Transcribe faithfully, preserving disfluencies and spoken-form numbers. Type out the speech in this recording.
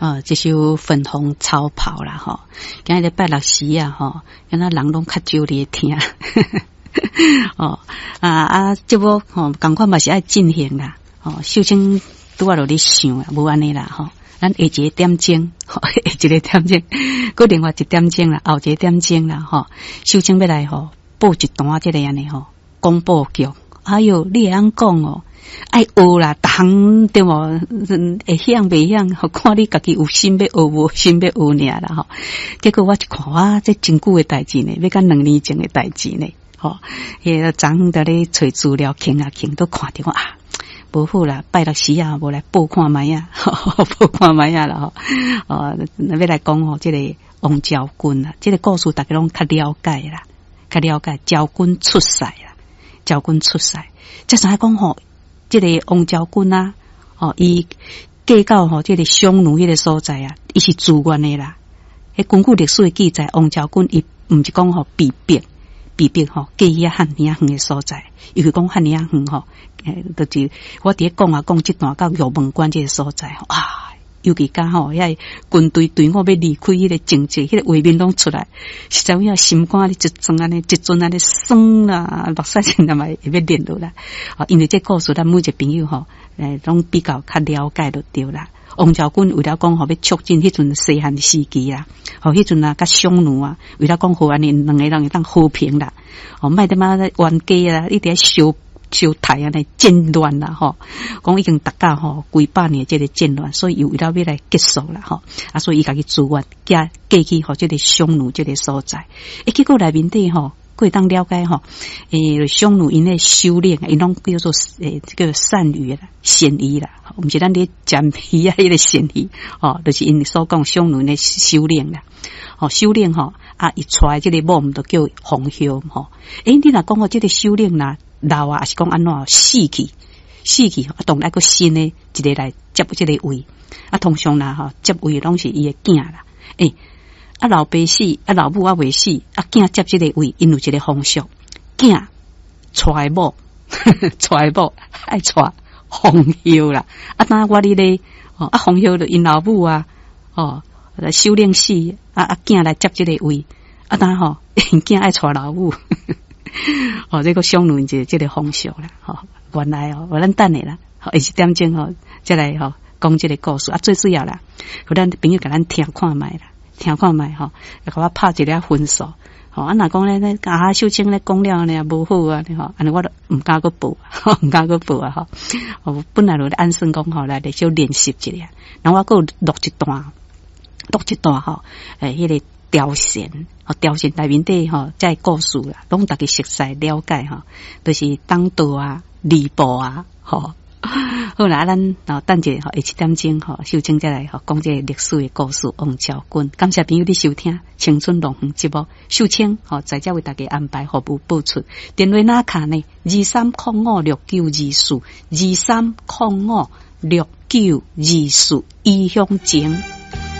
哦，这首粉红超跑啦吼，今日拜六时啊吼，敢若人拢较少咧听。哦啊啊，这部吼赶快嘛是爱进行啦。哦，秀清拄啊落咧想啊，无安尼啦吼。咱下一个点钟，吼，下一个点钟，搁另外一点钟啦，后一个点钟啦吼。秀清要来吼报一段这个安尼吼广播剧。哎哟，你会晓讲哦，爱学啦，当对无？会晓袂晓？吼，看你家己有心要学无心要学尔啦吼。结果我一看，哇，这真久的代志呢，要甲两年前的代志呢。吼，迄个昨昏在咧找资料，听啊听，都看到啊，无好啦，拜六时啊，无来报看卖啊，报看卖啊啦吼。哦，要来讲吼，这个王昭君啊，这个故事大家拢较了解啦，较了解。昭君出世啦，昭君出世，即是讲吼，这个王昭君啊，哦，伊嫁到吼这个匈奴迄个所在啊，伊是自愿的啦。迄根据历史的记载，王昭君伊毋是讲吼被逼。被逼吼，嫁伊啊汉尼啊远的所在，尤其讲汉尼啊远吼，诶，就是我伫咧讲啊讲即段到玉门关这个所在吼啊，尤其讲吼，遐军队队伍要离开迄个情节，迄个画面拢出来，实在有心肝咧一阵安尼，一阵安尼酸啦，目屎真他妈会要流落来。啊，因为这故事咱每一个朋友吼，诶，拢比较较了解就对啦。王昭君为了讲吼要促进迄阵西汉时期啦，吼迄阵啊甲匈奴啊，为了讲好安尼两个人会当和平啦，哦，莫得嘛冤家啦，一直烧烧台安尼战乱啦，吼，讲已经达到吼几百年这个战乱，所以又为了要来结束啦，吼，啊，所以伊家己自愿嫁嫁去吼这个匈奴这个所在，诶，结果内面底吼。可以当了解吼，诶，匈奴因诶修炼，因拢叫做诶这个善于啦、嫌疑啦，毋是咱咧占皮啊，迄个嫌疑哦，就是因所讲匈奴咧修炼啦，哦，修炼吼啊，伊出来这个某毋都叫红袖吼，诶，你若讲哦，这个修炼啦老啊，还是讲安怎死去死去，啊，当来个新诶一个来接这个位，啊，通常啦吼接位拢是伊诶囝啦，诶。啊，老爸死，啊，老母啊未死，啊，囝接这个位，因有一个风俗，囝娶某，娶某爱娶红袖啦。啊，当我哩咧，哦，啊，红袖就因老母啊，哦，来修炼死，啊啊，囝来接这个位，啊，当吼，因囝爱娶老母，哦，这个匈奴就这个风俗啦，哦，原来哦，我咱等下啦，好，二十点钟吼，再来吼讲这个故事啊，最主要啦，互咱朋友甲咱听看卖啦。听看卖吼，甲我拍一个分数，吼啊！若讲咧咧啊，秀清咧讲了呢无好啊，吼，安尼我都毋敢去报，毋敢去报啊！吼，我本来就咧按算讲吼来咧小练习一下，然后我搁录一段，录一段吼，诶，迄个条线，吼条线内面底吼，即个故事啦，拢大家熟悉了解吼，就是当道啊、吕布啊，吼。好啦，咱然后等者吼，下七点钟吼，秀清再来吼讲这个历史的故事。王昭君，感谢朋友的收听《青春龙凤》节目。秀清吼在这为大家安排服务播出。电话哪卡呢？二三零五六九二四，二三零五六九二四，异乡情。